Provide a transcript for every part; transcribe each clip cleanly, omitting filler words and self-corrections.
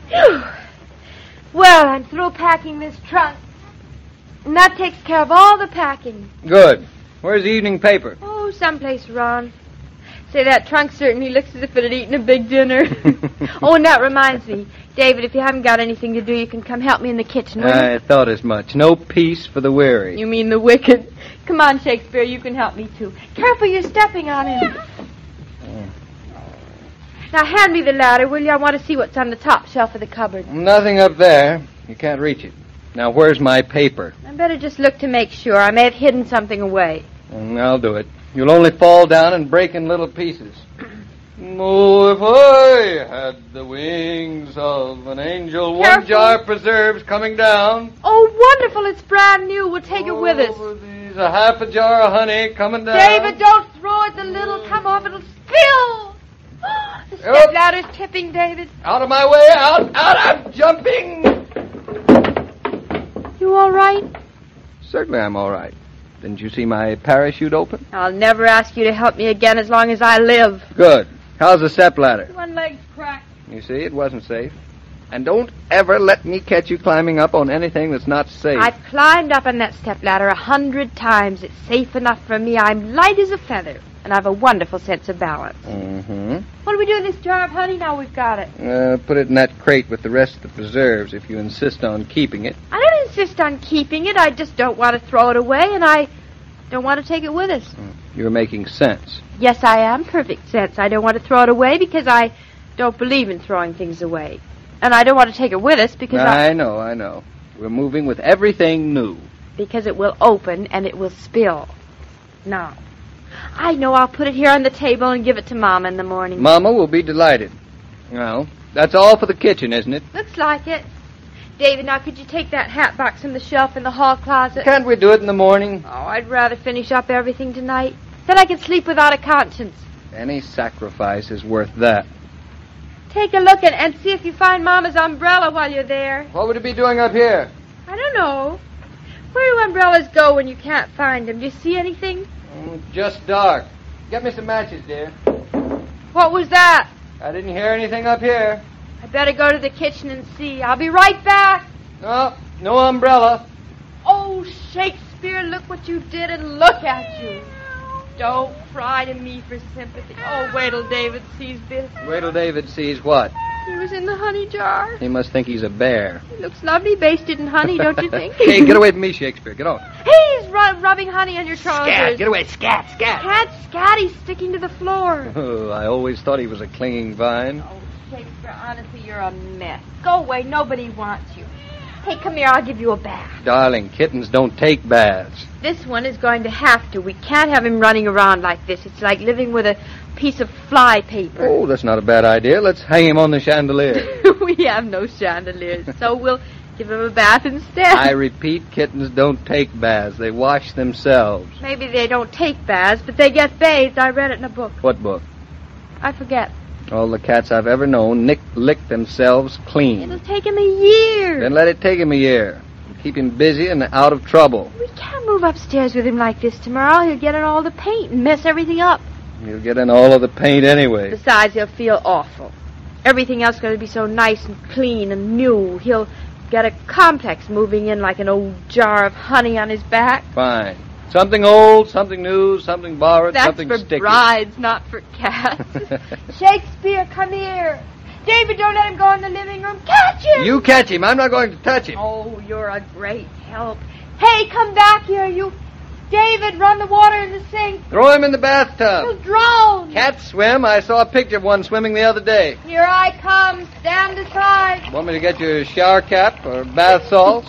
Phew. Well, I'm through packing this trunk. And that takes care of all the packing. Good. Where's the evening paper? Oh, someplace around. Say, that trunk certainly looks as if it had eaten a big dinner. Oh, and that reminds me. David, if you haven't got anything to do, you can come help me in the kitchen, will you? I thought as much. No peace for the weary. You mean the wicked. Come on, Shakespeare, you can help me, too. Careful, you're stepping on him. Now, hand me the ladder, will you? I want to see what's on the top shelf of the cupboard. Nothing up there. You can't reach it. Now, where's my paper? I better just look to make sure. I may have hidden something away. I'll do it. You'll only fall down and break in little pieces. Oh, if I had the wings of an angel, Careful. one jar of preserves coming down. Oh, wonderful. It's brand new. We'll take it with us. These a half a jar of honey coming down. David, don't throw it. The lid'll come off. It'll spill. The step ladder's tipping, David. Out of my way. Out. I'm jumping. You all right? Certainly I'm all right. Didn't you see my parachute open? I'll never ask you to help me again as long as I live. Good. How's the step ladder? One leg's cracked. You see, it wasn't safe. And don't ever let me catch you climbing up on anything that's not safe. I've climbed up on that step ladder 100 times. It's safe enough for me. I'm light as a feather, and I've a wonderful sense of balance. Mm-hmm. What do we do with this jar of honey now we've got it? Put it in that crate with the rest of the preserves if you insist on keeping it. I don't insist on keeping it. I just don't want to throw it away, and I don't want to take it with us. You're making sense. Yes, I am. Perfect sense. I don't want to throw it away because I don't believe in throwing things away. And I don't want to take it with us because I know. We're moving with everything new. Because it will open and it will spill. Now, I know I'll put it here on the table and give it to Mama in the morning. Mama will be delighted. Well, that's all for the kitchen, isn't it? Looks like it. David, now could you take that hat box from the shelf in the hall closet? Can't we do it in the morning? Oh, I'd rather finish up everything tonight. Then I can sleep without a conscience. Any sacrifice is worth that. Take a look and see if you find Mama's umbrella while you're there. What would it be doing up here? I don't know. Where do umbrellas go when you can't find them? Do you see anything? Just dark. Get me some matches, dear. What was that? I didn't hear anything up here. I better go to the kitchen and see. I'll be right back. No umbrella. Oh, Shakespeare, look what you did and look at you. Don't cry to me for sympathy. Oh, wait till David sees this. Wait till David sees what? He was in the honey jar. He must think he's a bear. He looks lovely basted in honey, don't you think? Hey, get away from me, Shakespeare. Get on. Hey, he's rubbing honey on your trousers. Scat, get away. Scat. Scat, he's sticking to the floor. Oh, I always thought he was a clinging vine. Oh, Shakespeare, honestly, you're a mess. Go away. Nobody wants you. Hey, come here. I'll give you a bath. Darling, kittens don't take baths. This one is going to have to. We can't have him running around like this. It's like living with a piece of fly paper. Oh, that's not a bad idea. Let's hang him on the chandelier. We have no chandeliers, so we'll give him a bath instead. I repeat, kittens don't take baths. They wash themselves. Maybe they don't take baths, but they get bathed. I read it in a book. What book? I forget. All the cats I've ever known lick themselves clean. It'll take him a year. Then let it take him a year. Keep him busy and out of trouble. We can't move upstairs with him like this tomorrow. He'll get in all the paint and mess everything up. He'll get in all of the paint anyway. Besides, he'll feel awful. Everything else is going to be so nice and clean and new. He'll get a complex moving in like an old jar of honey on his back. Fine. Something old, something new, something borrowed, something That's for sticky. brides, not for cats. Shakespeare, come here. David, don't let him go in the living room. Catch him! You catch him. I'm not going to touch him. Oh, you're a great help. Hey, come back here, you. David, run the water in the sink. Throw him in the bathtub. He'll drown. Cats swim. I saw a picture of one swimming the other day. Here I come. Stand aside. Want me to get you a shower cap or bath salts?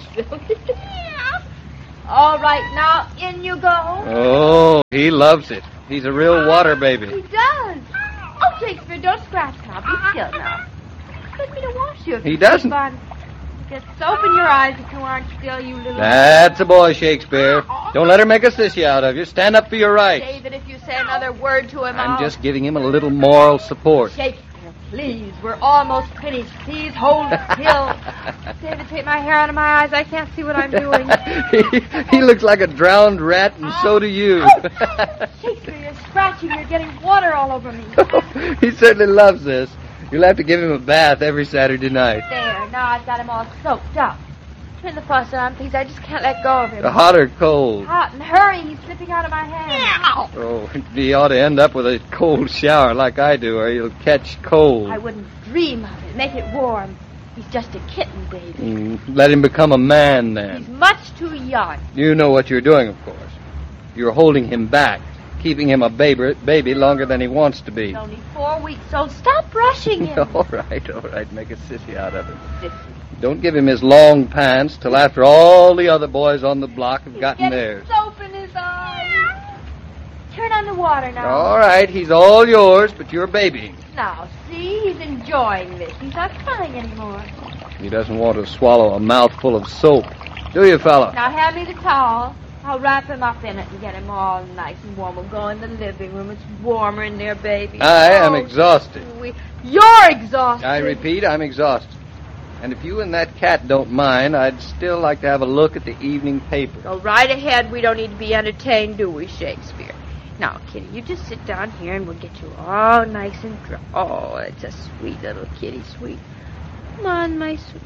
All right, now, in you go. Oh, he loves it. He's a real water baby. He does. Oh, Shakespeare, don't scratch now. Be still now. Expect me to wash you. If He you doesn't. keep on. Get soap in your eyes if you aren't still, you little... That's a boy, Shakespeare. Don't let her make a sissy out of you. Stand up for your rights. David, if you say another word to him, I'm just giving him a little moral support. Shakespeare, please. We're almost finished. Please hold still. David, take my hair out of my eyes. I can't see what I'm doing. He looks like a drowned rat, and so do you. Shakespeare, you're scratching. You're getting water all over me. He certainly loves this. You'll have to give him a bath every Saturday night. There, now I've got him all soaked up. Turn the faucet on, please. I just can't let go of him. Hot or cold? Hot, and hurry. He's slipping out of my hand. Oh, he ought to end up with a cold shower like I do, or he'll catch cold. I wouldn't dream of it. Make it warm. He's just a kitten, baby. Let him become a man, then. He's much too young. You know what you're doing, of course. You're holding him back, keeping him a baby longer than he wants to be. He's only 4 weeks old. Stop brushing him. All right. Make a sissy out of him. Don't give him his long pants till after all the other boys on the block have gotten theirs. Soap in his eyes. Turn on the water now. All right, he's all yours, but you're babying. Now, see, he's enjoying this. He's not crying anymore. He doesn't want to swallow a mouthful of soap. Do you, fella? Now, hand me the towel. I'll wrap him up in it and get him all nice and warm. We'll go in the living room. It's warmer in there, baby. I am exhausted. You're exhausted. I repeat, I'm exhausted. And if you and that cat don't mind, I'd still like to have a look at the evening paper. Go right ahead. We don't need to be entertained, do we, Shakespeare? Now, Kitty, you just sit down here and we'll get you all nice and dry. Oh, it's a sweet little kitty, sweet. Come on, my sweet.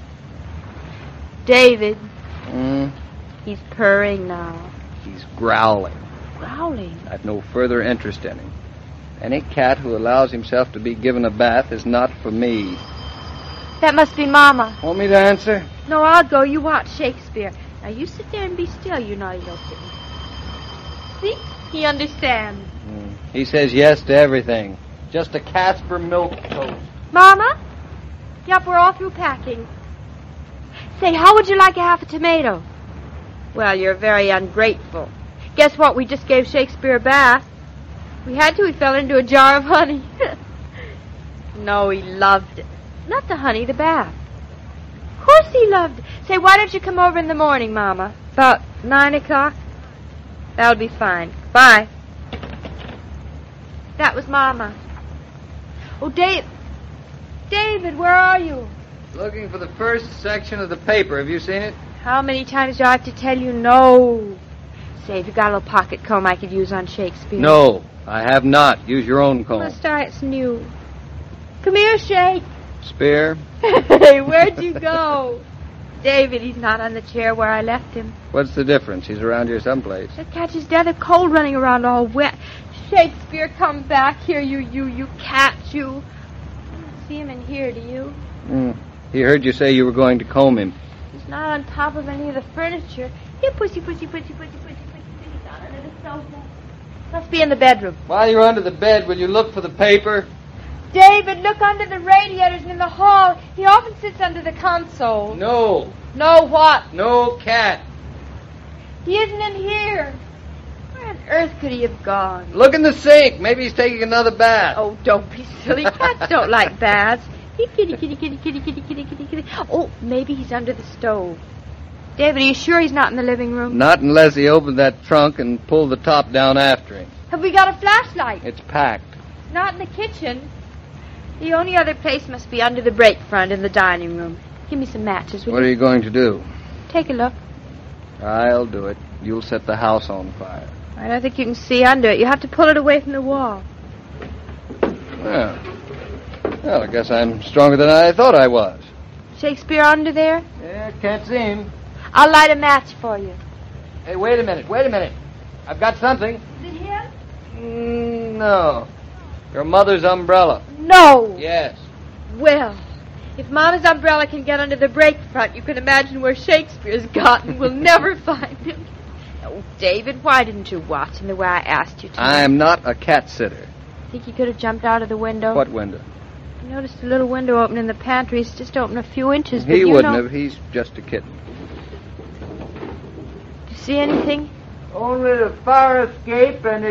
David. He's purring now. He's growling. Growling? I've no further interest in him. Any cat who allows himself to be given a bath is not for me. That must be Mama. Want me to answer? No, I'll go. You watch Shakespeare. Now, you sit there and be still, you naughty little kitten. See? He understands. He says yes to everything. Just a Casper milk toast. Mama? Yep, we're all through packing. Say, how would you like a half a tomato? Well, you're very ungrateful. Guess what? We just gave Shakespeare a bath. We had to. He fell into a jar of honey. No, he loved it. Not the honey, the bath. Of course he loved it. Say, why don't you come over in the morning, Mama? About 9 o'clock? That'll be fine. Bye. That was Mama. Oh, David, where are you? Looking for the first section of the paper. Have you seen it? How many times do I have to tell you no? Say, if you got a little pocket comb I could use on Shakespeare. No, I have not. Use your own comb. Must I? It's new. Come here, Shake. Spear? Hey, where'd you go? David, he's not on the chair where I left him. What's the difference? He's around here someplace. He'll catch his death of cold running around all wet. Shakespeare, come back here, you cat, you. I don't see him in here, do you? He heard you say you were going to comb him. He's not on top of any of the furniture. Here, pussy. He's down under the sofa. Must be in the bedroom. While you're under the bed, will you look for the paper? David, look under the radiators in the hall. He often sits under the console. No. No what? No cat. He isn't in here. Where on earth could he have gone? Look in the sink. Maybe he's taking another bath. Oh, don't be silly. Cats don't like baths. Kitty. Oh, maybe he's under the stove. David, are you sure he's not in the living room? Not unless he opened that trunk and pulled the top down after him. Have we got a flashlight? It's packed. Not in the kitchen. The only other place must be under the break front in the dining room. Give me some matches, will you? What are you going to do? Take a look. I'll do it. You'll set the house on fire. I don't think you can see under it. You have to pull it away from the wall. Well, I guess I'm stronger than I thought I was. Shakespeare under there? Yeah, can't see him. I'll light a match for you. Hey, wait a minute. I've got something. Is it him? No. Your mother's umbrella. No. Yes. Well, if Mama's umbrella can get under the break front, you can imagine where Shakespeare's gotten. We'll never find him. Oh, David, why didn't you watch him the way I asked you to? I'm not a cat sitter. Think he could have jumped out of the window? What window? I noticed a little window open in the pantry. It's just open a few inches. He wouldn't have. He's just a kitten. Do you see anything? Only the fire escape and